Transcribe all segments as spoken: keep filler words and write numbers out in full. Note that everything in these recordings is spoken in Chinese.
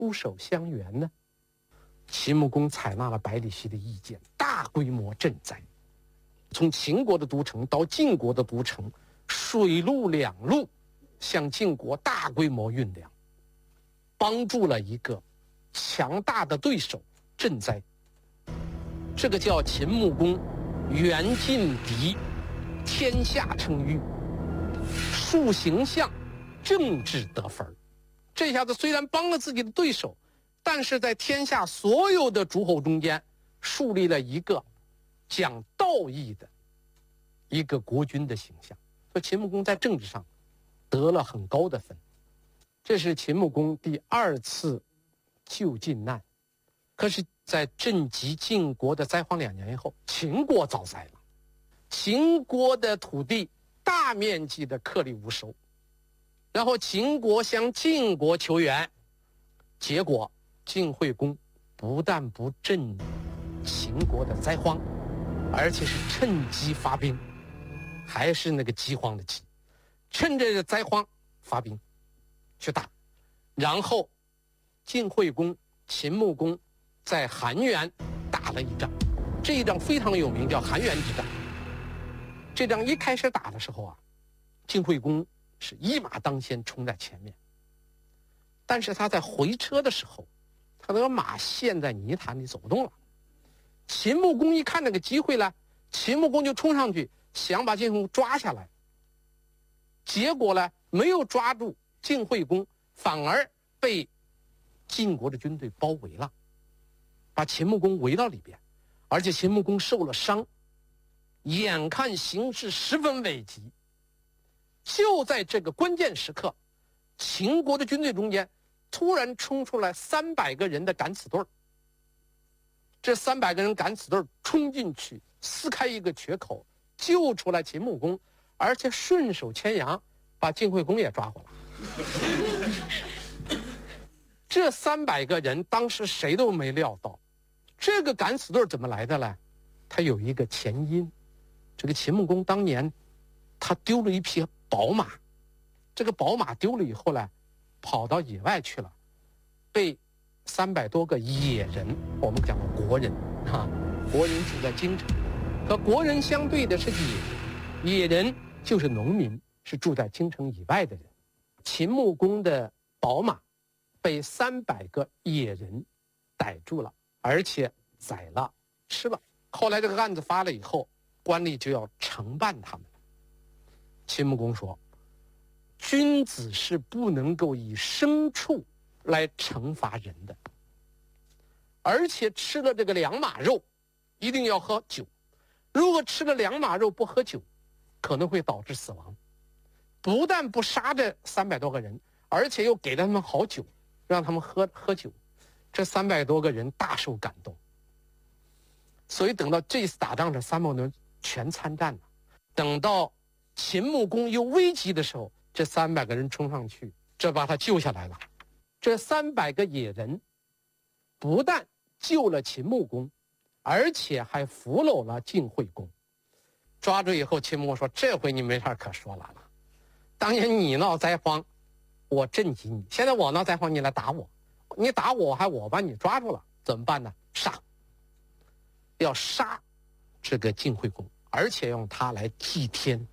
出手相援呢？秦穆公采纳了百里奚的意见，大规模赈灾，从秦国的都城到晋国的都城，水陆两路向晋国大规模运粮，帮助了一个强大的对手赈灾。这个叫秦穆公援晋敌，天下称誉，树形象，政治得分。这下子虽然帮了自己的对手，但是在天下所有的诸侯中间树立了一个讲道义的一个国君的形象。所以秦穆公在政治上得了很高的分。这是秦穆公第二次救晋难。可是在赈济晋国的灾荒两年以后，秦国遭灾了，秦国的土地大面积的颗粒无收，然后秦国向晋国求援，结果晋惠公不但不赈秦国的灾荒，而且是趁机发兵，还是那个饥荒的饥，趁着这灾荒发兵去打。然后晋惠公、秦穆公在韩原打了一仗，这一仗非常有名，叫韩原之战。这仗一开始打的时候啊，晋惠公是一马当先冲在前面，但是他在回车的时候，他的马陷在泥潭里走不动了。秦穆公一看那个机会了，秦穆公就冲上去想把晋惠公抓下来，结果呢没有抓住晋惠公，反而被晋国的军队包围了，把秦穆公围到里边，而且秦穆公受了伤，眼看形势十分危急。就在这个关键时刻，秦国的军队中间突然冲出来三百个人的敢死队。这三百个人敢死队冲进去，撕开一个缺口，救出来秦穆公，而且顺手牵羊把晋惠公也抓回来。这三百个人当时谁都没料到，这个敢死队怎么来的呢？他有一个前因。这个秦穆公当年他丢了一匹宝马，这个宝马丢了以后呢，跑到野外去了，被三百多个野人，我们讲的国人啊，国人住在京城，和国人相对的是野人，野人就是农民，是住在京城以外的人。秦穆公的宝马被三百个野人逮住了，而且宰了吃了。后来这个案子发了以后，官吏就要惩办他们。秦穆公说，君子是不能够以牲畜来惩罚人的，而且吃了这个良马肉一定要喝酒，如果吃了良马肉不喝酒，可能会导致死亡。不但不杀这三百多个人，而且又给了他们好酒，让他们喝喝酒。这三百多个人大受感动，所以等到这次打仗，这三百多人全参战了。等到秦穆公有危急的时候，这三百个人冲上去，这把他救下来了。这三百个野人不但救了秦穆公，而且还俘虏了晋惠公。抓住以后，秦穆公说，这回你没啥可说了了，当年你闹灾荒，我赈济你，现在我闹灾荒，你来打我，你打我还我把你抓住了，怎么办呢？杀，要杀这个晋惠公，而且用他来祭天。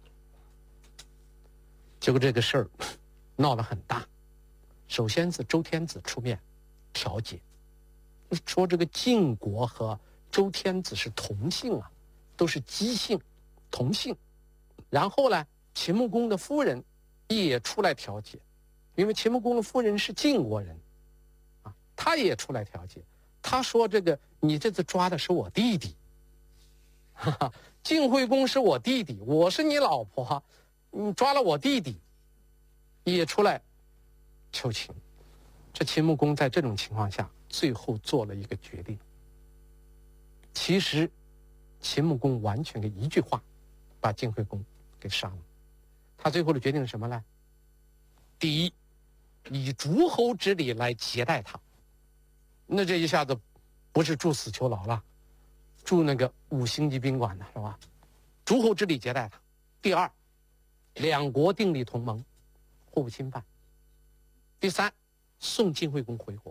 结果这个事儿闹得很大，首先是周天子出面调解，说这个晋国和周天子是同姓啊，都是姬姓，同姓。然后呢，秦穆公的夫人也出来调解，因为秦穆公的夫人是晋国人啊，他也出来调解。他说这个你这次抓的是我弟弟，哈哈，晋惠公是我弟弟，我是你老婆哈，你抓了我弟弟，也出来求情。这秦穆公在这种情况下，最后做了一个决定。其实，秦穆公完全的一句话，把晋惠公给杀了。他最后的决定是什么呢？第一，以诸侯之礼来接待他。那这一下子，不是住死囚牢了，住那个五星级宾馆呢，是吧？诸侯之礼接待他。第二，两国订立同盟，互不侵犯。第三， 送晋惠公回国。